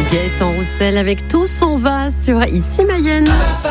Gaëtan Roussel avec Tout s'en va sur Ici Mayenne.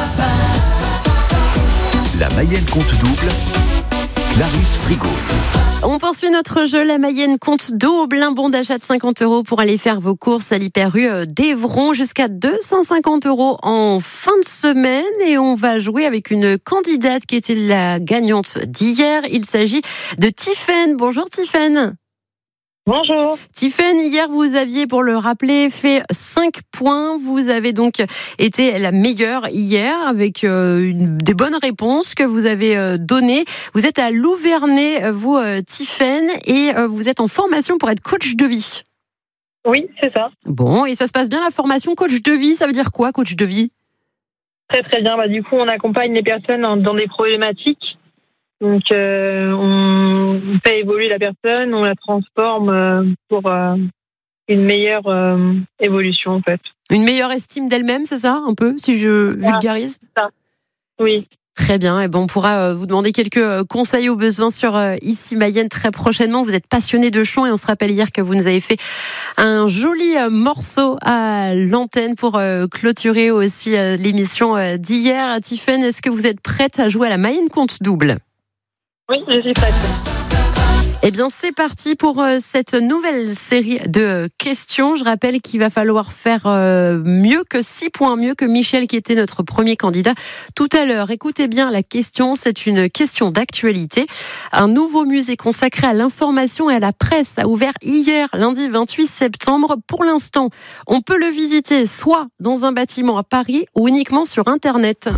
La Mayenne compte double, Clarisse Frigo. On poursuit notre jeu, la Mayenne compte double, un bon d'achat de 50 € pour aller faire vos courses à l'Hyper-U d'Evron, jusqu'à 250 € en fin de semaine. Et on va jouer avec une candidate qui était la gagnante d'hier. Il s'agit de Tiffaine. Bonjour Tiffaine. Bonjour. Tiffaine, hier vous aviez, pour le rappeler, fait 5 points. Vous avez donc été la meilleure hier avec des bonnes réponses que vous avez données. Vous êtes à Louvernay, vous Tiffaine, et vous êtes en formation pour être coach de vie. Oui, c'est ça. Bon, et ça se passe bien la formation coach de vie, ça veut dire quoi coach de vie ? Très très bien. Du coup, on accompagne les personnes dans des problématiques. Donc, on fait évoluer la personne, on la transforme pour une meilleure évolution, en fait. Une meilleure estime d'elle-même, c'est ça, un peu, si je vulgarise ? C'est ça. Oui. Très bien. Et on pourra vous demander quelques conseils au besoin sur Ici Mayenne très prochainement. Vous êtes passionné de chant et on se rappelle hier que vous nous avez fait un joli morceau à l'antenne pour clôturer aussi l'émission d'hier. Tiffaine, est-ce que vous êtes prête à jouer à la Mayenne compte double ? Oui, je suis prête. Eh bien, c'est parti pour cette nouvelle série de questions. Je rappelle qu'il va falloir faire mieux que 6 points, mieux que Michel qui était notre premier candidat tout à l'heure. Écoutez bien la question, c'est une question d'actualité. Un nouveau musée consacré à l'information et à la presse a ouvert hier, lundi 28 septembre. Pour l'instant, on peut le visiter soit dans un bâtiment à Paris ou uniquement sur Internet.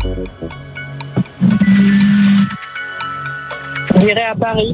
J'irai à Paris.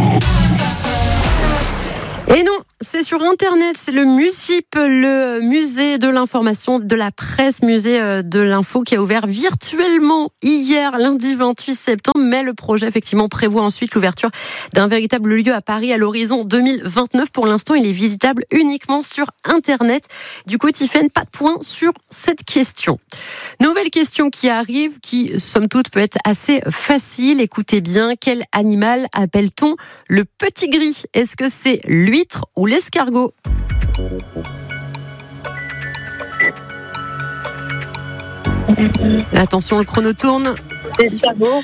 Et non, c'est sur Internet, c'est le MUSIP, le musée de l'information, de la presse, musée de l'info qui a ouvert virtuellement hier, lundi 28 septembre. Mais le projet, effectivement, prévoit ensuite l'ouverture d'un véritable lieu à Paris à l'horizon 2029. Pour l'instant, il est visitable uniquement sur Internet. Du coup, Tiffaine, pas de point sur cette question. Nouvelle question qui arrive, qui, somme toute, peut être assez facile. Écoutez bien, quel animal appelle-t-on le petit gris ? Est-ce que c'est l'huître ou l'escargot ? Attention, le chrono tourne. L'escargot.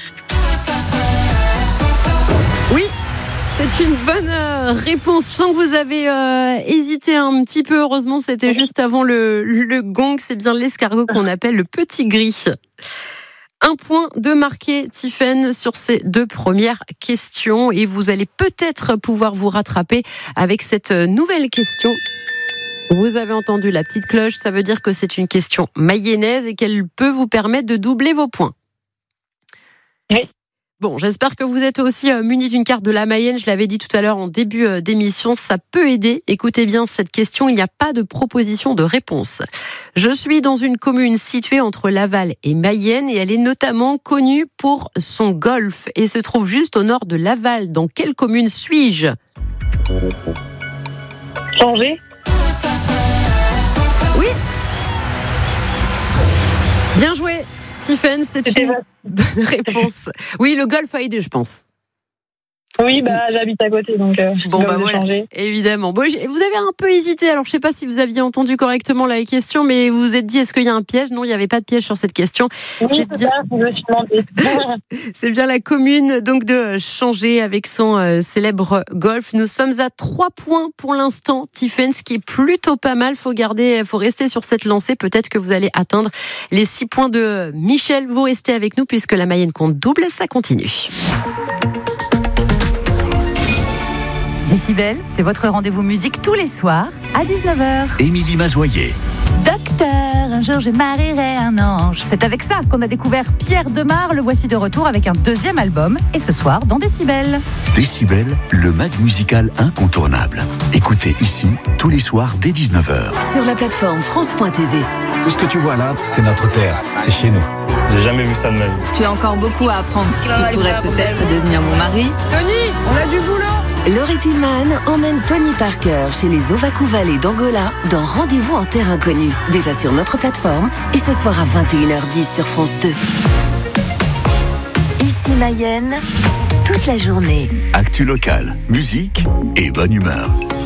Oui, c'est une bonne réponse. Je sens que vous avez hésité un petit peu. Heureusement, c'était juste avant le gong. C'est bien l'escargot qu'on appelle le petit gris. 1 point de marqué, Tiffaine, sur ces 2 premières questions. Et vous allez peut-être pouvoir vous rattraper avec cette nouvelle question. Vous avez entendu la petite cloche, ça veut dire que c'est une question mayonnaise et qu'elle peut vous permettre de doubler vos points. Oui. Bon, j'espère que vous êtes aussi munis d'une carte de la Mayenne. Je l'avais dit tout à l'heure en début d'émission, ça peut aider. Écoutez bien cette question, il n'y a pas de proposition de réponse. Je suis dans une commune située entre Laval et Mayenne et elle est notamment connue pour son golf et se trouve juste au nord de Laval. Dans quelle commune suis-je ? Changer. Oui. Bien joué. Tiffaine, c'est une bonne réponse. Oui, le golf a aidé, je pense. Oui, j'habite à côté, donc voilà, changer. Évidemment. Bon, vous avez un peu hésité, alors je ne sais pas si vous aviez entendu correctement la question, mais vous vous êtes dit, est-ce qu'il y a un piège ? Non, il n'y avait pas de piège sur cette question. Oui, c'est bien. Ça, je me suis demandé. C'est bien la commune donc de Changer avec son célèbre golf. Nous sommes à 3 points pour l'instant, Tiffaine, ce qui est plutôt pas mal. Faut rester sur cette lancée. Peut-être que vous allez atteindre les 6 points de Michel. Vous restez avec nous puisque la Mayenne compte double, ça continue. Décibel, c'est votre rendez-vous musique tous les soirs à 19h. Émilie Mazoyer. Docteur, un jour je marierai un ange. C'est avec ça qu'on a découvert Pierre Demar. Le voici de retour avec un 2e album. Et ce soir, dans Décibel. Décibel, le mag musical incontournable. Écoutez ici, tous les soirs dès 19h. Sur la plateforme France.tv. Tout ce que tu vois là, c'est notre terre, c'est chez nous. J'ai jamais vu ça de ma vie. Tu as encore beaucoup à apprendre. Tu pourrais peut-être devenir mon mari. Tony, on a du boulot. Laurie Tillman emmène Tony Parker chez les Ovaku Valley d'Angola dans Rendez-vous en terre inconnue. Déjà sur notre plateforme et ce soir à 21h10 sur France 2. Ici Mayenne, toute la journée. Actu local, musique et bonne humeur.